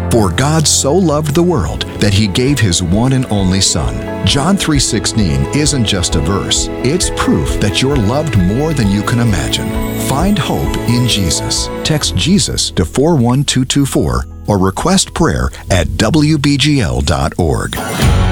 For God so loved the world that He gave His one and only Son. John 3:16 isn't just a verse. It's proof that you're loved more than you can imagine. Find hope in Jesus. Text Jesus to 41224 or request prayer at wbgl.org.